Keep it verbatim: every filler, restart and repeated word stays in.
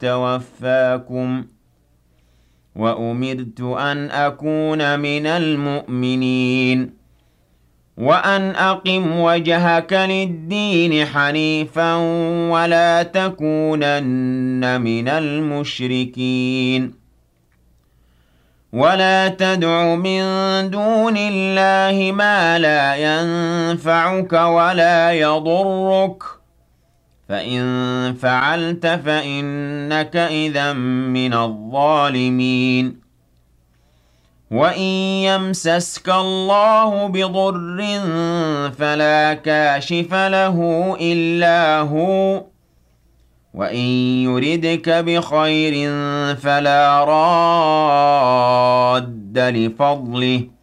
يتوفاكم وأمرت أن أكون من المؤمنين وأن أقم وجهك للدين حنيفا ولا تكونن من المشركين ولا تدع من دون الله ما لا ينفعك ولا يضرك فإن فعلت فإنك إذًا من الظالمين وَإِن يَمْسَسْكَ اللَّهُ بِضُرٍّ فَلَا كَاشِفَ لَهُ إِلَّا هُوَ وَإِن يُرِدْكَ بِخَيْرٍ فَلَا رَادَّ لِفَضْلِهِ